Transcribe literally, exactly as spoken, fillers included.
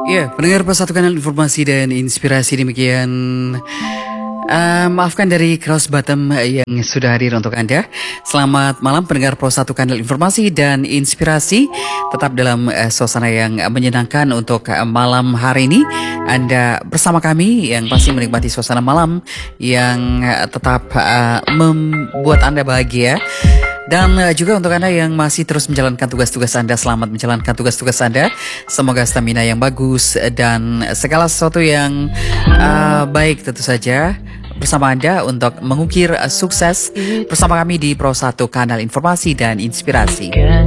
Ya, pendengar Pro satu Kanal Informasi dan Inspirasi demikian. Uh, maafkan dari Cross Bottom yang sudah hadir untuk Anda. Selamat malam pendengar Pro satu Kanal Informasi dan Inspirasi. Tetap dalam uh, suasana yang menyenangkan untuk uh, malam hari ini. Anda bersama kami yang pasti menikmati suasana malam yang uh, tetap uh, membuat Anda bahagia. Dan uh, juga untuk Anda yang masih terus menjalankan tugas-tugas Anda, selamat menjalankan tugas-tugas Anda. Semoga stamina yang bagus dan segala sesuatu yang uh, baik tentu saja bersama Anda untuk mengukir uh, sukses bersama kami di Pro satu Kanal Informasi dan Inspirasi.